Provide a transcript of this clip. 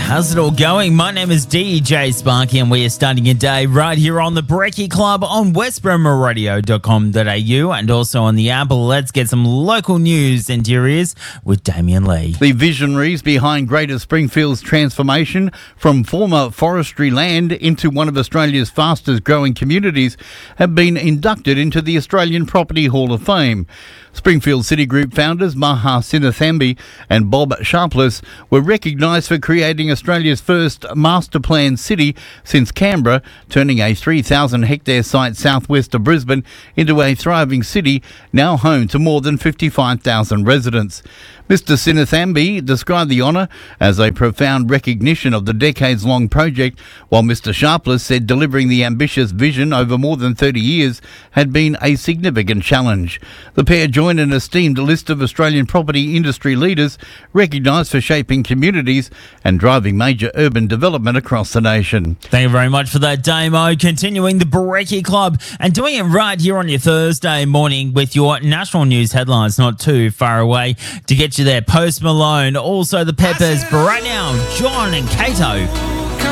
How's it all going? My name is DJ Sparky and we are starting a day right here on the Brekkie Club on westbramaradio.com.au and also on the app. Let's get some local news into your ears with Damien Lee. The visionaries behind Greater Springfield's transformation from former forestry land into one of Australia's fastest growing communities have been inducted into the Australian Property Hall of Fame. Springfield City Group founders Maha Sinnathamby and Bob Sharpless were recognised for creating Australia's first master plan city since Canberra, turning a 3,000-hectare site southwest of Brisbane into a thriving city now home to more than 55,000 residents. Mr Sinnathamby described the honour as a profound recognition of the decades-long project, while Mr Sharpless said delivering the ambitious vision over more than 30 years had been a significant challenge. The pair joined an esteemed list of Australian property industry leaders recognised for shaping communities and driving major urban development across the nation. Thank you very much for that, Damo. Continuing the Brekkie Club and doing it right here on your Thursday morning with your national news headlines not too far away to get you there. Post Malone, also the Peppers, but right now, John and Kato.